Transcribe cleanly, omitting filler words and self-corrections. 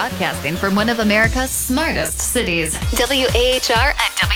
broadcasting from one of America's smartest cities. WAHR at